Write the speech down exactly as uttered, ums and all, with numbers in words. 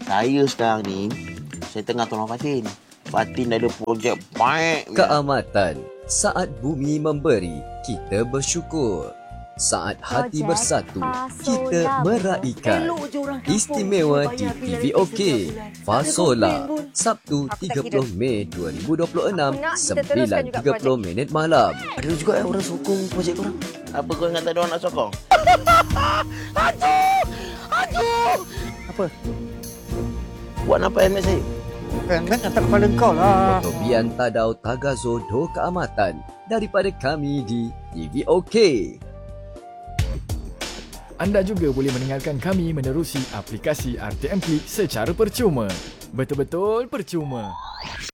Saya sekarang ni, saya tengah tolong Fatin. Fatin ada projek baik. Keamatan. Saat bumi memberi, kita bersyukur. Saat hati bersatu, kita meraihkan. Istimewa di T V OK. Fasola. Sabtu tiga puluh Mei dua ribu dua puluh enam, sembilan tiga puluh minit malam. Ada juga eh, orang sokong projek korang. Apa kau ingat tak ada orang nak sokong? Aduh! Aduh! Apa? Buat apa M S saya? Ingat atas kepala kau lah. Tobian Tadau Tagazo Do Keamatan daripada kami di T V OK. Anda juga boleh mendengarkan kami menerusi aplikasi R T M P secara percuma. Betul-betul percuma.